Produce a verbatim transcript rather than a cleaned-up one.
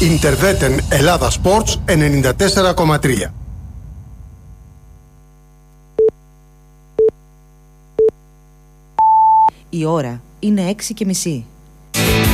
Interveten Ελλάδα Sports ενενήντα τέσσερα κόμμα τρία. Η ώρα είναι έξι και μισή.